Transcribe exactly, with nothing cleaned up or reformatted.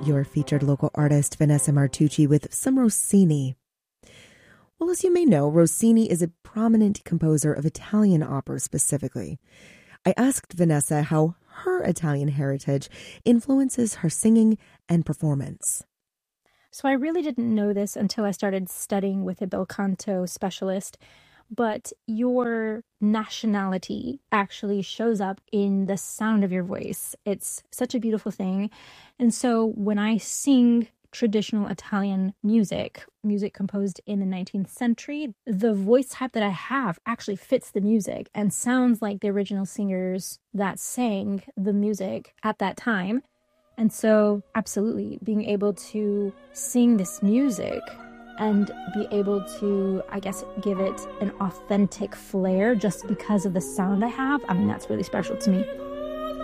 your featured local artist, Vanessa Martucci, with some Rossini. Well, as you may know, Rossini is a prominent composer of Italian opera specifically. I asked Vanessa how her Italian heritage influences her singing and performance. So I really didn't know this until I started studying with a bel canto specialist, but your nationality actually shows up in the sound of your voice. It's such a beautiful thing. And so when I sing traditional Italian music, music composed in the nineteenth century, the voice type that I have actually fits the music and sounds like the original singers that sang the music at that time. And so, absolutely, being able to sing this music and be able to, I guess, give it an authentic flair just because of the sound I have, I mean, that's really special to me.